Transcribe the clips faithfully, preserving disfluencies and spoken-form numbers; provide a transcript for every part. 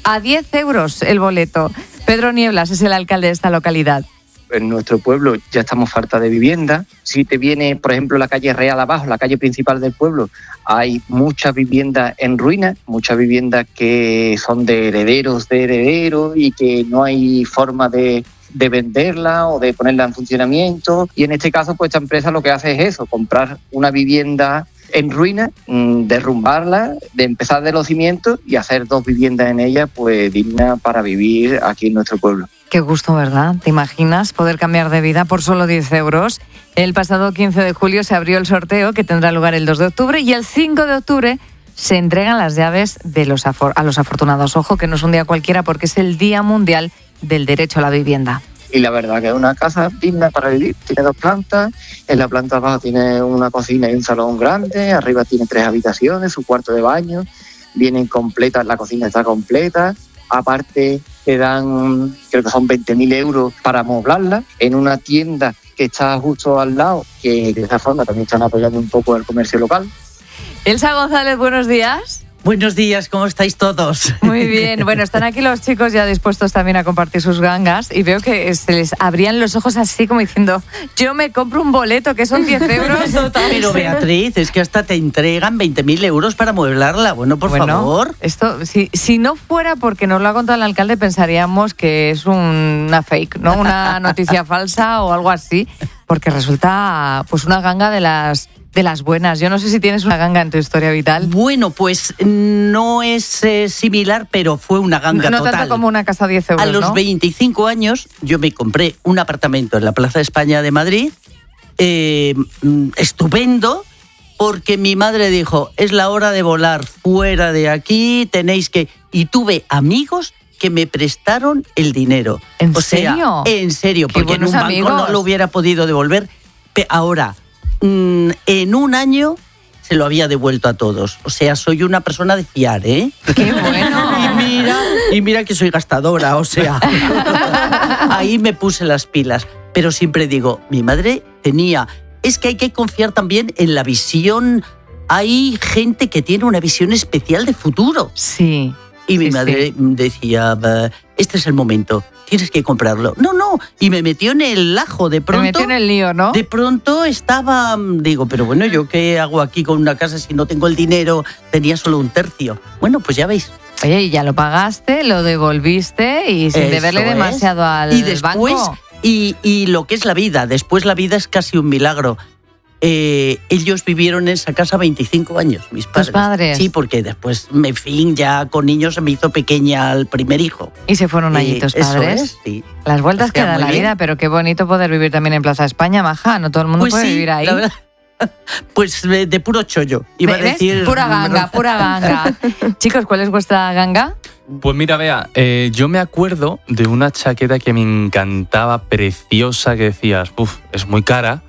a diez euros el boleto. Pedro Nieblas es el alcalde de esta localidad. En nuestro pueblo ya estamos falta de vivienda. Si te viene, por ejemplo, la calle Real abajo, la calle principal del pueblo, hay muchas viviendas en ruinas, muchas viviendas que son de herederos de herederos y que no hay forma de, de venderla o de ponerla en funcionamiento. Y en este caso, pues esta empresa lo que hace es eso, comprar una vivienda en ruinas, derrumbarla, de empezar de los cimientos y hacer dos viviendas en ella, pues dignas para vivir aquí en nuestro pueblo. Qué gusto, ¿verdad? ¿Te imaginas poder cambiar de vida por solo diez euros? El pasado quince de julio se abrió el sorteo que tendrá lugar el dos de octubre y el cinco de octubre se entregan las llaves de los afor- a los afortunados. Ojo, que no es un día cualquiera porque es el Día Mundial del Derecho a la Vivienda. Y la verdad que es una casa digna para vivir. Tiene dos plantas, en la planta abajo tiene una cocina y un salón grande, arriba tiene tres habitaciones, su cuarto de baño, vienen completas, la cocina está completa. Aparte te dan, creo que son veinte mil euros para amoblarla en una tienda que está justo al lado, que de esa forma también están apoyando un poco el comercio local. Elsa González, buenos días. Buenos días, ¿cómo estáis todos? Muy bien, bueno, están aquí los chicos ya dispuestos también a compartir sus gangas y veo que se les abrían los ojos así como diciendo, yo me compro un boleto que son diez euros. Total. Pero Beatriz, es que hasta te entregan veinte mil euros para amueblarla, bueno, por bueno, favor. Esto, si, si no fuera porque nos lo ha contado el alcalde, pensaríamos que es un, una fake, ¿no? Una noticia falsa o algo así, porque resulta pues una ganga de las... de las buenas. Yo no sé si tienes una ganga en tu historia vital. Bueno, pues no es eh, similar, pero fue una ganga no, no total. No tanto como una casa a diez euros, A los ¿no? veinticinco años yo me compré un apartamento en la Plaza de España de Madrid, eh, estupendo, porque mi madre dijo, es la hora de volar fuera de aquí, tenéis que... Y tuve amigos que me prestaron el dinero. ¿En o serio? Sea, en serio, Qué porque en un banco amigos. no lo hubiera podido devolver. Ahora, en un año se lo había devuelto a todos. O sea, soy una persona de fiar, ¿eh? ¡Qué bueno! Y mira, y mira que soy gastadora, o sea, ahí me puse las pilas. Pero siempre digo, mi madre tenía... Es que hay que confiar también en la visión. Hay gente que tiene una visión especial de futuro. Sí. Y mi sí, madre sí. decía, este es el momento, tienes que comprarlo. No, no, y me metió en el ajo de pronto. Me metió en el lío, ¿no? De pronto estaba, digo, pero bueno, ¿yo qué hago aquí con una casa si no tengo el dinero? Tenía solo un tercio. Bueno, pues ya veis. Oye, y ya lo pagaste, lo devolviste y sin Eso deberle es. demasiado al y después, banco. Y, y lo que es la vida, después la vida es casi un milagro. Eh, ellos vivieron en esa casa veinticinco años, mis padres. ¿Tus padres? Sí, porque después, en fin, ya con niños se me hizo pequeña el primer hijo. ¿Y se fueron allí Eh, tus eso padres? es, sí. Las vueltas O que sea, da muy la bien. vida, pero qué bonito poder vivir también en Plaza España, maja. No todo el mundo Pues puede sí, vivir ahí. la verdad. Pues de, de puro chollo. Iba a ¿Ves? decir. Pura ganga, pura ganga. Chicos, ¿cuál es vuestra ganga? Pues mira, Bea, eh, yo me acuerdo de una chaqueta que me encantaba, preciosa, que decías, uff, es muy cara,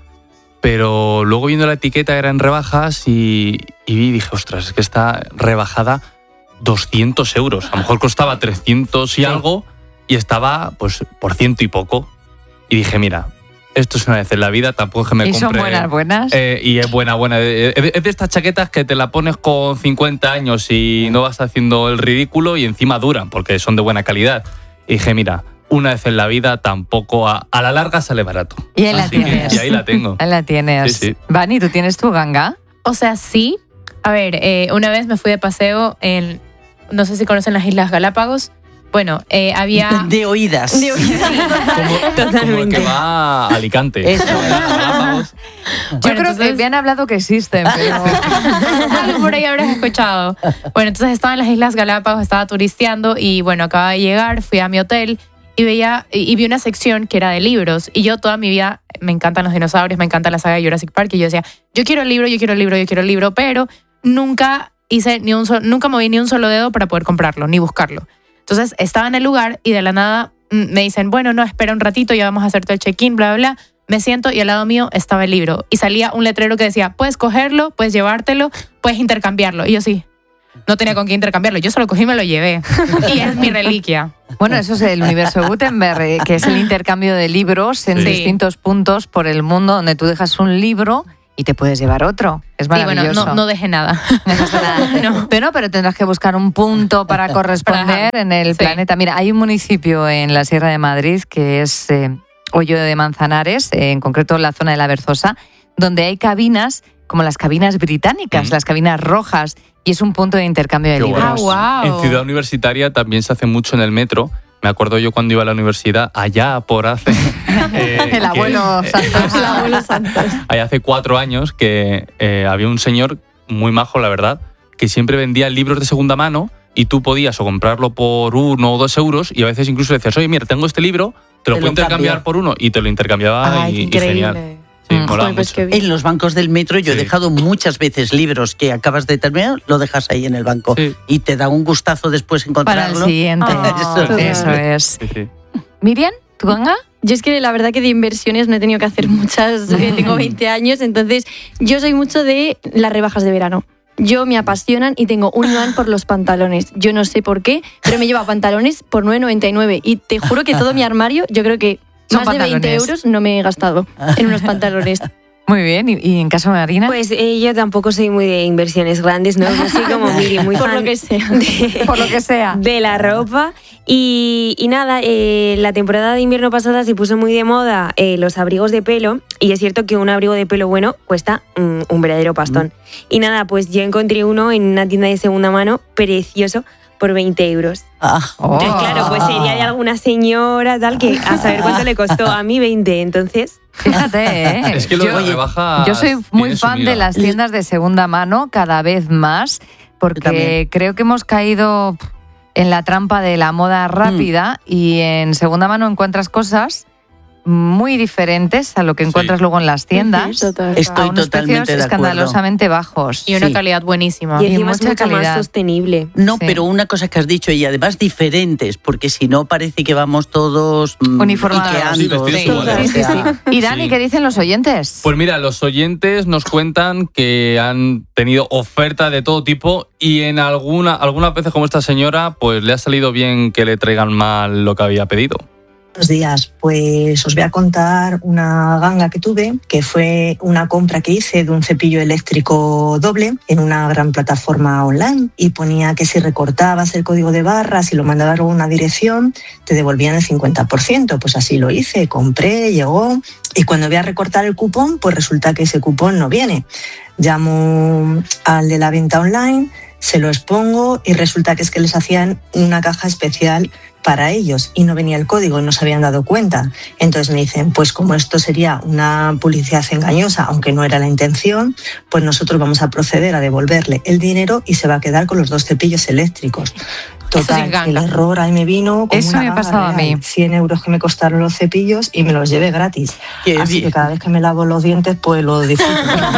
pero luego viendo la etiqueta era en rebajas y, y vi y dije, ostras, es que está rebajada doscientos euros. A lo mejor costaba trescientos y Sí. algo y estaba pues por ciento y poco. Y dije, mira, esto es una vez en la vida, tampoco es que me ¿Y compre... son buenas, buenas? Eh, y es buena, buena. Es de estas chaquetas que te la pones con cincuenta años y no vas haciendo el ridículo y encima duran porque son de buena calidad. Y dije, mira, una vez en la vida tampoco, a, a la larga sale barato. Y ahí la Así que- tienes. y ahí la tengo. Ahí la tienes. Sí, sí. Vani, ¿tú tienes tu ganga? O sea, sí. A ver, eh, una vez me fui de paseo en, no sé si conocen las Islas Galápagos. Bueno, eh, había... De oídas. De oídas. Como, como el Totalmente. que va a Alicante. Eso. Galápagos. Yo Bueno, creo que entonces- me han hablado que existen, pero... Algo por ahí habrás escuchado. Bueno, entonces estaba en las Islas Galápagos, estaba turisteando y bueno, acababa de llegar, fui a mi hotel y veía y, y vi una sección que era de libros. Y yo toda mi vida me encantan los dinosaurios, me encanta la saga de Jurassic Park y yo decía, yo quiero el libro, yo quiero el libro, yo quiero el libro, pero nunca hice ni un solo, nunca moví ni un solo dedo para poder comprarlo, ni buscarlo. Entonces estaba en el lugar y de la nada mm, me dicen, bueno, no, espera un ratito, ya vamos a hacerte el check-in, bla, bla, bla. Me siento y al lado mío estaba el libro. Y salía un letrero que decía, puedes cogerlo, puedes llevártelo, puedes intercambiarlo. Y yo sí, no tenía con qué intercambiarlo. Yo solo cogí y me lo llevé. Y es mi reliquia. Bueno, eso es el universo de Gutenberg, eh, que es el intercambio de libros en Sí. distintos puntos por el mundo donde tú dejas un libro y te puedes llevar otro. Es Sí, maravilloso. bueno, no, no deje nada. No pasa nada. No. Pero no, pero tendrás que buscar un punto para corresponder Para- en el sí. planeta. Mira, hay un municipio en la Sierra de Madrid que es eh, Hoyo de Manzanares, eh, en concreto la zona de la Berzosa, donde hay cabinas como las cabinas británicas, Mm. las cabinas rojas, y es un punto de intercambio de Qué libros. guay. Ah, wow. En Ciudad Universitaria también se hace mucho en el metro. Me acuerdo yo cuando iba a la universidad, allá por hace... eh, El que- abuelo eh, Santos. El abuelo Santos. allá hace cuatro años que eh, había un señor muy majo, la verdad, que siempre vendía libros de segunda mano y tú podías o comprarlo por uno o dos euros y a veces incluso le decías, oye, mira, tengo este libro, te lo Te puedo lo intercambiar cambio. por uno y te lo intercambiaba Ay, y, qué y genial. increíble. Sí, Mm. molaba Joder, pues mucho. qué bien. En los bancos del metro yo he Sí. dejado muchas veces libros que acabas de terminar, lo dejas ahí en el banco Sí. y te da un gustazo después Para el encontrarlo. siguiente. Ah, Eso Eso es. Sí, sí. Miriam, ¿tú, Ganga? Yo es que la verdad que de inversiones no he tenido que hacer muchas, eh, tengo veinte años, entonces yo soy mucho de las rebajas de verano. Yo me apasionan y tengo un imán por los pantalones. Yo no sé por qué, pero me lleva pantalones por nueve noventa y nueve y te juro que todo mi armario, yo creo que Son más de veinte pantalones. euros no me he gastado en unos pantalones. Muy bien. ¿Y, y en caso de Marina? Pues eh, yo tampoco soy muy de inversiones grandes, ¿no? Yo soy como Miri, muy Por fan lo que sea. de, Por lo que sea. de la ropa. Y, y nada, eh, la temporada de invierno pasada se puso muy de moda eh, los abrigos de pelo. Y es cierto que un abrigo de pelo bueno cuesta mm, un verdadero pastón. Y nada, pues yo encontré uno en una tienda de segunda mano precioso por veinte euros. Ah, Oh. Entonces, claro, pues sería de alguna señora, tal, que a saber cuánto le costó. A mí veinte, entonces... Fíjate, ¿eh? Es que lo de Yo- las rebajas Yo soy muy tiene su fan miga. de las tiendas de segunda mano cada vez más, porque también. creo que hemos caído en la trampa de la moda rápida y en segunda mano encuentras cosas muy diferentes a lo que Sí. encuentras luego en las tiendas. Total. Estoy a unos totalmente precios de acuerdo. escandalosamente bajos. Y una Sí. calidad buenísima. Y Y encima es mucha mucho calidad. más sostenible. no, Sí. pero una cosa que has dicho y además diferentes, porque si no parece que vamos todos mm, Uniformados. iqueando, Sí, vestidos sí, iguales. o sea, Y Dani, Sí. ¿qué dicen los oyentes? Pues mira, los oyentes nos cuentan que han tenido oferta de todo tipo y en alguna, algunas veces como esta señora, pues le ha salido bien que le traigan mal lo que había pedido. Buenos días, pues os voy a contar una ganga que tuve, que fue una compra que hice de un cepillo eléctrico doble en una gran plataforma online y ponía que si recortabas el código de barras y lo mandabas a una dirección te devolvían el cincuenta por ciento. Pues así lo hice, compré, llegó y cuando voy a recortar el cupón, pues resulta que ese cupón no viene. Llamo al de la venta online, se lo expongo y resulta que es que les hacían una caja especial para ellos y no venía el código y no se habían dado cuenta. Entonces me dicen, pues como esto sería una publicidad engañosa, aunque no era la intención, pues nosotros vamos a proceder a devolverle el dinero y se va a quedar con los dos cepillos eléctricos. Total, es ganga. el error ahí me vino como Eso una me ha ganga pasado a real. mí. cien euros que me costaron los cepillos y me los llevé gratis. Qué Así bien. que cada vez que me lavo los dientes, pues lo disfruto.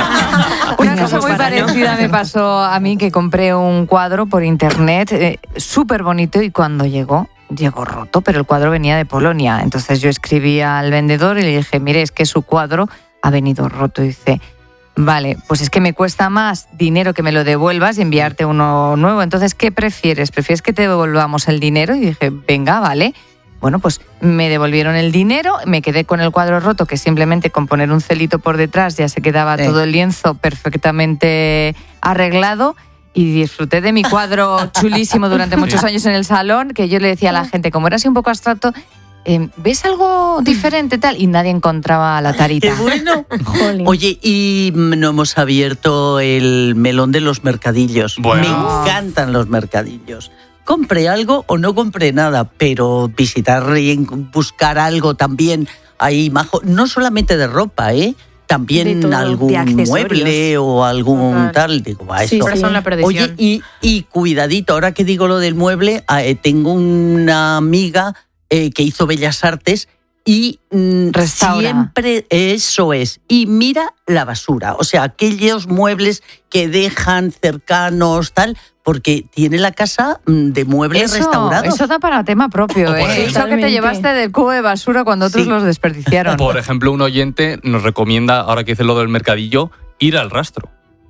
Una Venga, cosa pues muy para no. parecida me pasó a mí, que compré un cuadro por internet eh, súper bonito y cuando llegó, llegó roto, pero el cuadro venía de Polonia. Entonces yo escribí al vendedor y le dije, mire, es que su cuadro ha venido roto. Y dice, vale, pues es que me cuesta más dinero que me lo devuelvas y enviarte uno nuevo. Entonces, ¿qué prefieres? ¿Prefieres que te devolvamos el dinero? Y dije, venga, vale. Bueno, pues me devolvieron el dinero, me quedé con el cuadro roto, que simplemente con poner un celito por detrás ya se quedaba Sí. todo el lienzo perfectamente arreglado y disfruté de mi cuadro chulísimo durante muchos años en el salón, que yo le decía a la gente, como era así un poco abstracto, eh, ¿ves algo diferente tal? Y nadie encontraba la tarita. Qué bueno. Jolín. Oye, y no hemos abierto el melón de los mercadillos. Bueno. Me encantan los mercadillos. Compré algo o no compré nada, pero visitar y en- buscar algo también ahí majo, no solamente de ropa, ¿eh? También De todo, de algún accesorios. mueble o algún Total. tal. Digo, va, Sí, eso. Por eso son la perdición. Oye, y, y cuidadito, ahora que digo lo del mueble, eh, tengo una amiga eh, que hizo Bellas Artes y mm, Restaura. siempre eso es. Y mira la basura, o sea, aquellos muebles que dejan cercanos, tal, porque tiene la casa mm, de muebles Eso, restaurados. eso da para tema propio, O por ¿eh? ejemplo- Eso que te Totalmente. llevaste del cubo de basura cuando otros Sí. los desperdiciaron. Por ejemplo, un oyente nos recomienda, ahora que dice lo del mercadillo, ir al rastro.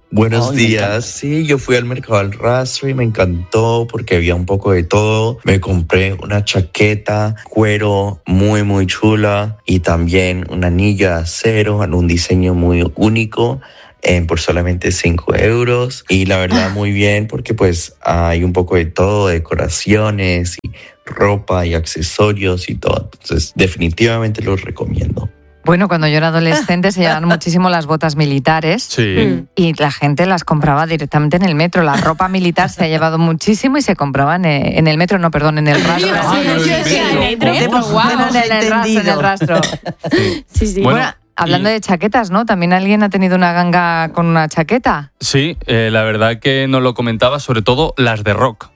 Buenos Ay, me encanta. días. Sí, yo fui al mercado al rastro y me encantó porque había un poco de todo. Me compré una chaqueta, cuero muy, muy chula y también un anillo de acero en un diseño muy único. Eh, por solamente cinco euros y la verdad muy bien porque pues hay un poco de todo, decoraciones y ropa y accesorios y todo, entonces definitivamente los recomiendo. Bueno, cuando yo era adolescente se llevaban muchísimo las botas militares Sí. y la gente las compraba directamente en el metro. La ropa militar se ha llevado muchísimo y se compraba en el, en el metro, no, perdón, en el rastro. Ah, no, en el metro. Hemos- Bueno, hemos en el rastro, en el entendido. rastro. Sí, sí. Bueno, Bueno, hablando y- de chaquetas, ¿no? ¿También alguien ha tenido una ganga con una chaqueta? Sí, eh, la verdad que nos lo comentaba, sobre todo las de rock.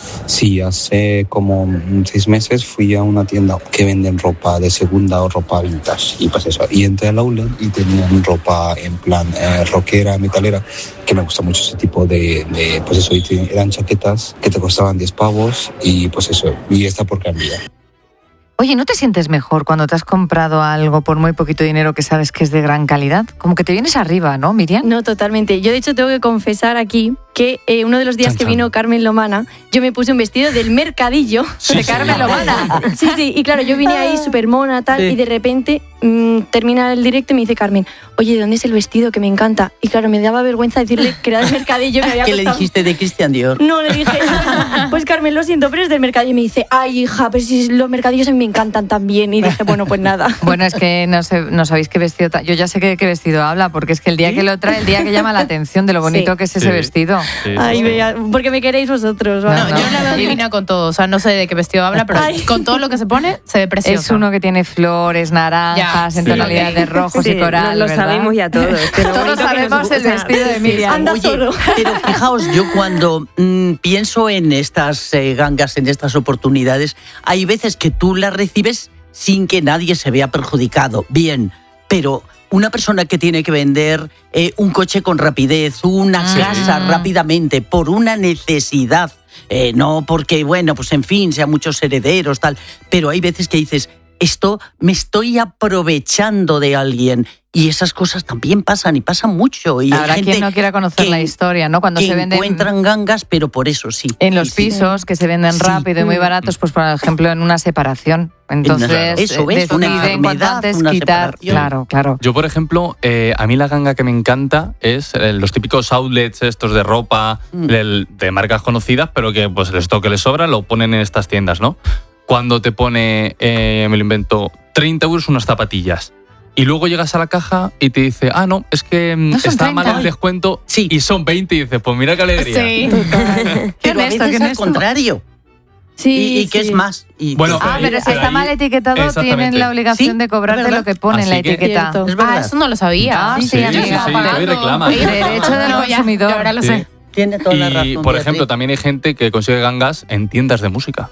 Sí, hace como seis meses fui a una tienda que venden ropa de segunda o ropa vintage y pues eso, y entré al outlet y tenían ropa en plan eh, rockera, metalera, que me gusta mucho ese tipo de, de pues eso, y te- eran chaquetas que te costaban diez pavos y pues eso, y está por cambiar. Oye, ¿no te sientes mejor cuando te has comprado algo por muy poquito dinero que sabes que es de gran calidad? Como que te vienes arriba, ¿no, Miriam? No, totalmente. Yo, de hecho, tengo que confesar aquí que eh, uno de los días Chan, que chan. vino Carmen Lomana, yo me puse un vestido del mercadillo. Sí, de sí. Carmen Lomana. Sí, sí, y claro, yo vine ahí súper mona, tal, Sí. y de repente mm, termina el directo y me dice Carmen, oye, ¿de dónde es el vestido? Que me encanta. Y claro, me daba vergüenza decirle que era del mercadillo. Me había ¿Qué le costado- dijiste de Christian Dior? No, le dije, pues Carmen, lo siento, pero es del mercadillo. Y me dice, ay, hija, pero si los mercadillos a mí me encantan también. Y dije, bueno, pues nada. Bueno, es que no, sé, no sabéis qué vestido... ta- Yo ya sé qué, qué vestido habla, porque es que el día que lo trae, el día que llama la atención de lo bonito Sí. que es ese Sí. vestido. Sí, sí, Ay, sí. vea, porque me queréis vosotros. No, ¿vale? No, yo la veo divina con todo. O sea, no sé de qué vestido habla, pero Ay. con todo lo que se pone, se ve preciosa. Es uno que tiene flores, naranjas, Ya, en sí. tonalidad de rojos Sí, y coral, lo, lo ¿verdad? sabemos ya todos. que lo Todos bonito que nos sabemos el gusta. vestido de Miriam. Anda Oye, solo. pero fijaos, yo cuando mm, pienso en estas eh, gangas, en estas oportunidades, hay veces que tú las recibes sin que nadie se vea perjudicado. Bien, pero una persona que tiene que vender eh, un coche con rapidez, una Sí. casa rápidamente, por una necesidad, eh, no porque, bueno, pues en fin, sean muchos herederos, tal, pero hay veces que dices, esto me estoy aprovechando de alguien. Y esas cosas también pasan y pasan mucho. Y hay Habrá gente quien no quiera conocer que- la historia, ¿no? Cuando que se venden encuentran gangas, pero por eso sí. en los Sí, sí. pisos, que se venden Sí. rápido y muy baratos, pues por ejemplo en una separación. Entonces Eso, ¿ves? Una deciden cuanto enfermedad, antes una quitar. separación. Claro, claro. Yo, por ejemplo, eh, a mí la ganga que me encanta es eh, los típicos outlets estos de ropa Mm. del- de marcas conocidas, pero que pues el stock que les sobra lo ponen en estas tiendas, ¿no? Cuando te pone, eh, me lo invento, treinta euros unas zapatillas. Y luego llegas a la caja y te dice, ah, no, es que mm, No son está mal treinta. el descuento Sí. y son veinte. Y dices, pues mira qué alegría. Sí. Qué Pero a honesto, veces qué al honesto. contrario. Sí, y y que sí. es más. Y Bueno, Ah, pero si Pero está ahí- mal etiquetado, exactamente. tienen la obligación Sí, de cobrarte es verdad. lo que pone en la Así que- etiqueta. Cierto. es verdad. Ah, eso no lo sabía. Ah, sí, sí, amiga. sí, sí, Pagando. hoy reclama. Oye, Derecho del no, ya, consumidor. yo ahora lo Sí. sé. Tiene toda la razón. Y, por Beatriz. ejemplo, también hay gente que consigue gangas en tiendas de música.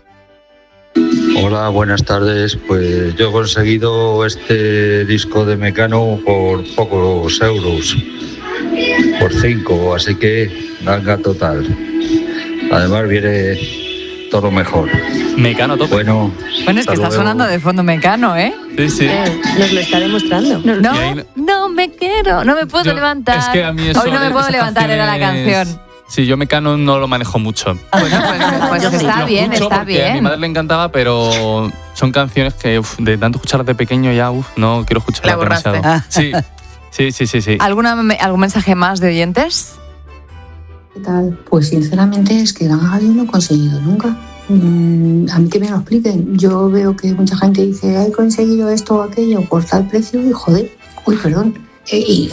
Hola, buenas tardes. Pues yo he conseguido este disco de Mecano por pocos euros, por cinco, así que ganga total. Además viene todo mejor. Mecano a tope. Bueno, Bueno, es que hasta está luego. sonando de fondo Mecano, ¿eh? Sí, sí. Eh, Nos lo está demostrando. No, Y ahí- no me quiero, no me puedo Yo- levantar. Es que a mí eso, Hoy no me puedo esas levantar, era la canciones- canción. Sí, yo Mecano no lo manejo mucho. Bueno, pues, pues Yo sí. está Lo bien, escucho está porque a mi bien. madre le encantaba, pero son canciones que uf, de tanto escucharlas de pequeño ya uf, no quiero escucharlas La borraste. demasiado. Sí, sí, sí, sí, sí. ¿Alguna, ¿Algún mensaje más de oyentes? ¿Qué tal? Pues sinceramente es que ganga yo no he conseguido nunca. Mm, a mí que me lo expliquen. Yo veo que mucha gente dice, he conseguido esto o aquello por tal precio y joder, uy, perdón. Eh, y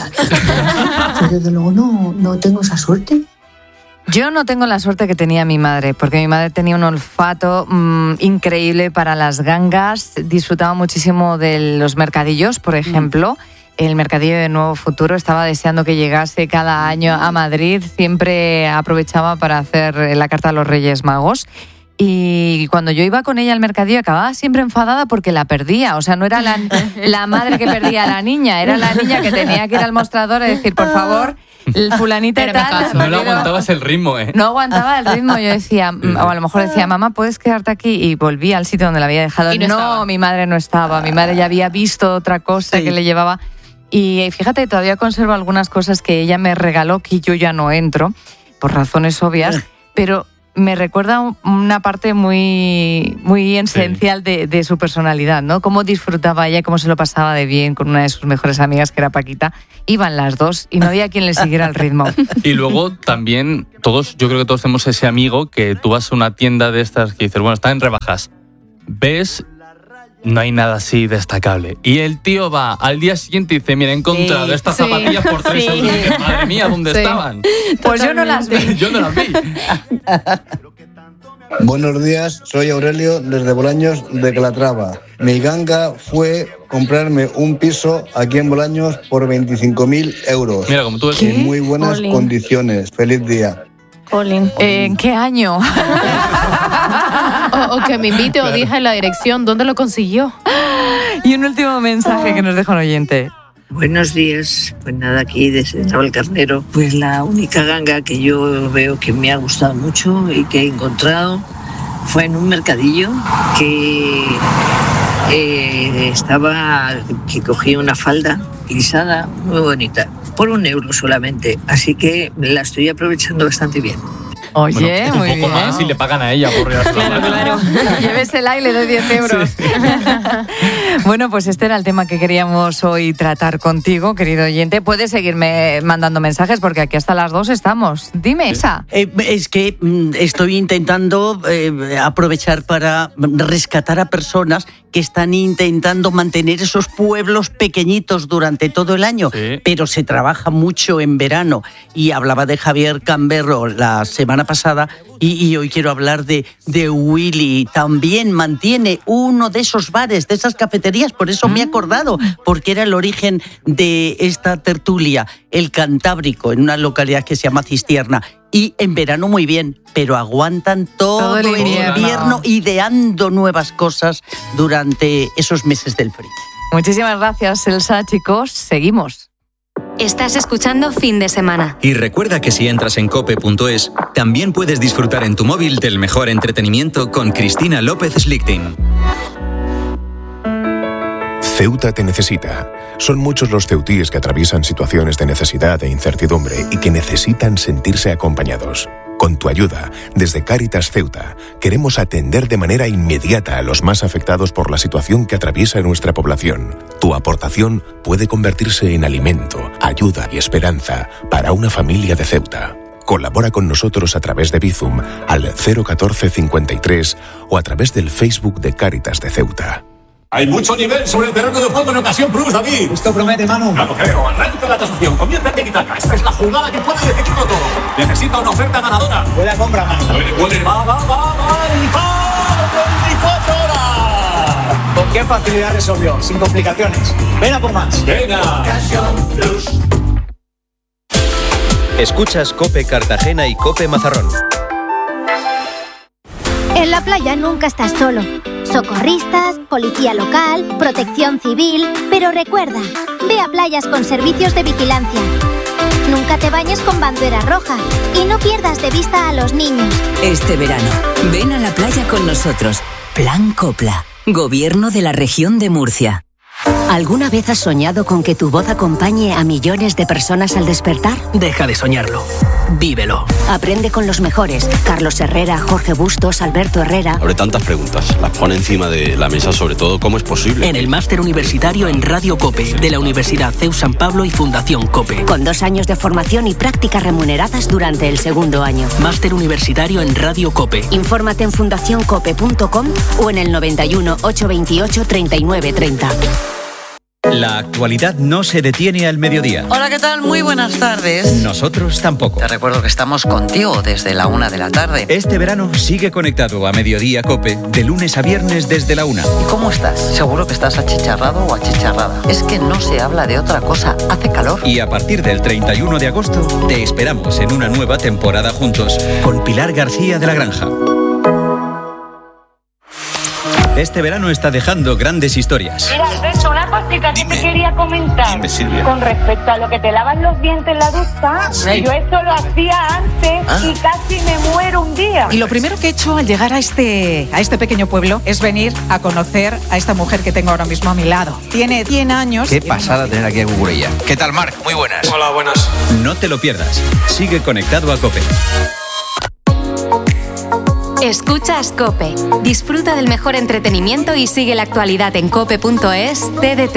yo desde luego no, no tengo esa suerte. Yo no tengo la suerte que tenía mi madre, porque mi madre tenía un olfato mmm, increíble para las gangas, disfrutaba muchísimo de los mercadillos, por ejemplo. El mercadillo de Nuevo Futuro, estaba deseando que llegase cada año a Madrid, siempre aprovechaba para hacer la carta a los Reyes Magos. Y cuando yo iba con ella al mercadillo acababa siempre enfadada porque la perdía. O sea, no era la, la madre que perdía a la niña, era la niña que tenía que ir al mostrador y decir, por favor, el fulanita y Pero me tal. caso. ha No le perdido". aguantabas el ritmo, ¿eh? No aguantaba el ritmo. Yo decía, o a lo mejor decía, mamá, ¿puedes quedarte aquí? Y volvía al sitio donde la había dejado. Y no no, estaba. mi madre no estaba. Mi madre ya había visto otra cosa Sí. que le llevaba. Y fíjate, todavía conservo algunas cosas que ella me regaló que yo ya no entro, por razones obvias, pero me recuerda una parte muy, muy esencial sí. de, de su personalidad, ¿no? Cómo disfrutaba ella, cómo se lo pasaba de bien con una de sus mejores amigas, que era Paquita. Iban las dos y no había quien le siguiera el ritmo. Y luego también, todos, yo creo que todos tenemos ese amigo que tú vas a una tienda de estas que dices, bueno, está en rebajas. Ves, no hay nada así destacable. Y el tío va al día siguiente y dice, mira, he encontrado sí, estas sí, zapatillas por tres euros. Sí. Madre mía, ¿dónde sí. estaban? Pues yo no las vi. Yo no las vi. Buenos días, soy Aurelio desde Bolaños de Calatrava. Mi ganga fue comprarme un piso aquí en Bolaños por veinticinco mil euros. Mira, como tú ves. En muy buenas Olin. condiciones. Feliz día. Olin. Eh, ¿En qué año? o, o que me invite o dije la dirección. ¿Dónde lo consiguió? Y un último mensaje oh. que nos deja un oyente. Buenos días, pues nada, aquí desde Navalcarnero. Pues la única ganga que yo veo que me ha gustado mucho y que he encontrado fue en un mercadillo que eh, estaba, que cogí una falda lisada muy bonita, por un euro solamente, así que la estoy aprovechando bastante bien. Oye, bueno, muy un poco bien. más y le pagan a ella por ir a claro, claro. Llévesela y le doy diez euros. Sí. Bueno, pues este era el tema que queríamos hoy tratar contigo, querido oyente. Puedes seguirme mandando mensajes porque aquí hasta las dos estamos. Dime, esa. Eh, es que mm, estoy intentando eh, aprovechar para rescatar a personas que están intentando mantener esos pueblos pequeñitos durante todo el año, sí. pero se trabaja mucho en verano. Y hablaba de Javier Camberro la semana pasada y, y hoy quiero hablar de, de Willy. También mantiene uno de esos bares, de esas cafeterías, por eso me he acordado, porque era el origen de esta tertulia, el Cantábrico, en una localidad que se llama Cistierna. Y en verano muy bien, pero aguantan todo, todo el invierno. invierno ideando nuevas cosas durante esos meses del frío. Muchísimas gracias, Elsa. Chicos, seguimos. Estás escuchando Fin de Semana. Y recuerda que si entras en cope punto es, también puedes disfrutar en tu móvil del mejor entretenimiento con Cristina López Slichting. Ceuta te necesita. Son muchos los ceutíes que atraviesan situaciones de necesidad e incertidumbre y que necesitan sentirse acompañados. Con tu ayuda, desde Cáritas Ceuta, queremos atender de manera inmediata a los más afectados por la situación que atraviesa nuestra población. Tu aportación puede convertirse en alimento, ayuda y esperanza para una familia de Ceuta. Colabora con nosotros a través de Bizum al cero uno cuatro cincuenta y tres o a través del Facebook de Cáritas de Ceuta. Hay mucho nivel sobre el terreno de juego en Ocasión Plus, David. Esto promete, Manu. No lo creo. Arranca la tasación. Comienza el tiki-taka. Esta es la jugada que puede decidirlo todo. Necesita una oferta ganadora. Buena compra, Manu. Puede, puede. Va, va, va, va. ¡Y va! veinticuatro horas! ¿Con qué facilidad resolvió? Sin complicaciones. Ven a por más. Venga. Ocasión Plus. Escuchas COPE Cartagena y COPE Mazarrón. En la playa nunca estás solo. Socorristas, policía local, protección civil... Pero recuerda, ve a playas con servicios de vigilancia. Nunca te bañes con bandera roja y no pierdas de vista a los niños. Este verano, ven a la playa con nosotros. Plan Copla, Gobierno de la Región de Murcia. ¿Alguna vez has soñado con que tu voz acompañe a millones de personas al despertar? Deja de soñarlo. Vívelo. Aprende con los mejores. Carlos Herrera, Jorge Bustos, Alberto Herrera. Abre tantas preguntas. Las pone encima de la mesa, sobre todo, ¿cómo es posible? En el máster universitario en Radio COPE, de la Universidad C E U San Pablo y Fundación COPE. Con dos años de formación y prácticas remuneradas durante el segundo año. Máster universitario en Radio COPE. Infórmate en fundación cope punto com o en el noventa y uno, ochocientos veintiocho, treinta y nueve treinta. La actualidad no se detiene al mediodía. Hola, ¿qué tal? Muy buenas tardes. Nosotros tampoco. Te recuerdo que estamos contigo desde la una de la tarde. Este verano sigue conectado a Mediodía COPE de lunes a viernes desde la una. ¿Y cómo estás? Seguro que estás achicharrado o achicharrada. Es que no se habla de otra cosa. Hace calor. Y a partir del treinta y uno de agosto te esperamos en una nueva temporada juntos con Pilar García de la Granja. Este verano está dejando grandes historias. Mira, Alberto, una cosita que te quería comentar. Dime, Silvia. Con respecto a lo que te lavas los dientes en la ducha, Sí. yo eso lo hacía antes Ah. y casi me muero un día. Y lo primero que he hecho al llegar a este, a este pequeño pueblo es venir a conocer a esta mujer que tengo ahora mismo a mi lado. Tiene cien años. Qué pasada tener aquí a Cucurella. ¿Qué tal, Marc? Muy buenas. Hola, buenas. No te lo pierdas. Sigue conectado a COPE. Escuchas COPE. Disfruta del mejor entretenimiento y sigue la actualidad en cope punto es, T D T.